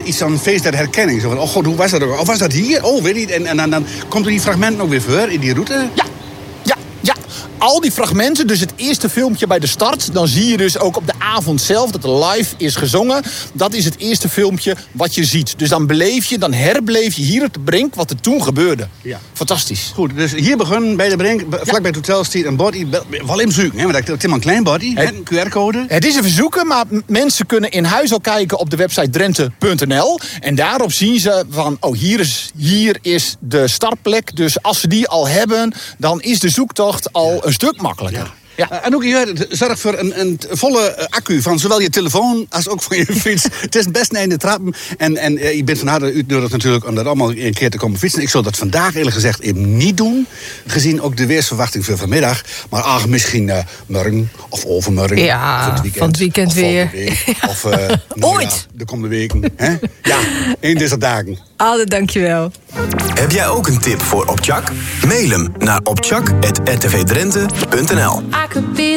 iets van feest der herkenning. Zo van, oh god, hoe was dat ook? Of was dat hier? Oh, weet niet. En dan komt er die fragmenten ook weer voor in die route? Ja. Al die fragmenten, dus het eerste filmpje bij de start... dan zie je dus ook op de avond zelf dat er live is gezongen. Dat is het eerste filmpje wat je ziet. Dus dan herbeleef je hier op de Brink wat er toen gebeurde. Ja. Fantastisch. Goed, dus hier begonnen bij de Brink, vlak bij het hotel staat een body, wel in zoeken. Want dat is helemaal een klein body, met een QR-code. Het is een verzoeken, maar mensen kunnen in huis al kijken op de website drenthe.nl. En daarop zien ze van, oh, hier is de startplek. Dus als ze die al hebben, dan is de zoektocht al een stuk makkelijker. Ja. En ook hier, zorg voor een volle accu van zowel je telefoon als ook van je fiets. Het is best een einde trappen. En ik ben van harte uitgenodigd natuurlijk om dat allemaal een keer te komen fietsen. Ik zal dat vandaag eerlijk gezegd even niet doen. Gezien ook de weersverwachting voor vanmiddag. Maar misschien morgen of overmorgen. Ja, van het weekend weer. Of ooit. De komende weken. Hè? Ja, in deze dagen. Alde, dankjewel. Heb jij ook een tip voor Opchak? Mail hem naar opchak@rtvdrenthe.nl.